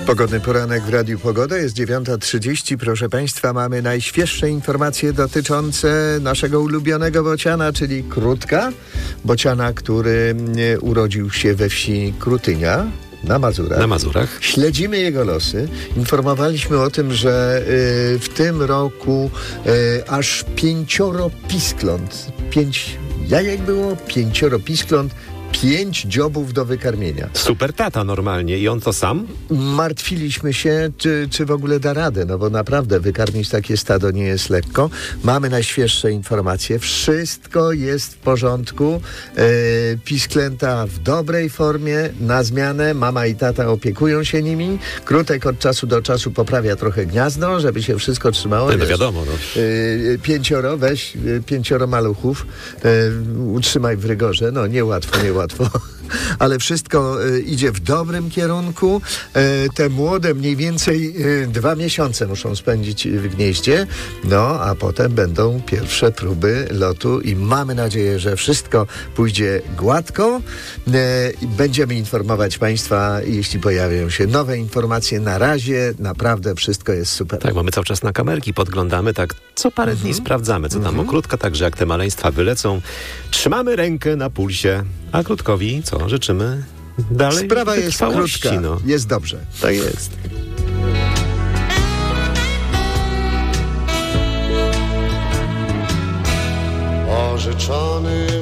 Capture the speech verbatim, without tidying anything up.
Pogodny poranek w Radiu Pogoda, jest dziewiąta trzydzieści. Proszę Państwa, mamy najświeższe informacje dotyczące naszego ulubionego bociana, czyli Krutka. Bociana, który urodził się we wsi Krutynia na Mazurach. Na Mazurach. Śledzimy jego losy. Informowaliśmy o tym, że y, w tym roku y, aż pięcioro piskląt, pięć jajek było, pięcioro piskląt, pięć dziobów do wykarmienia. Super tata normalnie. I on to sam? Martwiliśmy się, czy, czy w ogóle da radę, no bo naprawdę wykarmić takie stado nie jest lekko. Mamy najświeższe informacje. Wszystko jest w porządku. E, pisklęta w dobrej formie, na zmianę. Mama i tata opiekują się nimi. Krutek od czasu do czasu poprawia trochę gniazdo, żeby się wszystko trzymało. No wiadomo. No. E, pięcioro, weź e, pięcioro maluchów. E, utrzymaj w rygorze. No niełatwo, niełatwo. Łatwo, ale wszystko y, idzie w dobrym kierunku. Y, te młode mniej więcej y, dwa miesiące muszą spędzić w gnieździe, no a potem będą pierwsze próby lotu i mamy nadzieję, że wszystko pójdzie gładko. Y, będziemy informować Państwa, jeśli pojawią się nowe informacje. Na razie naprawdę wszystko jest super. Tak, mamy cały czas na kamerki, podglądamy, tak co parę mhm. dni sprawdzamy, co tam mhm. okrutka, także jak te maleństwa wylecą, trzymamy rękę na pulsie. A Krutkowi co? Życzymy dalej Sprawa jest krótka. No. Jest dobrze. Tak jest. Orzeczony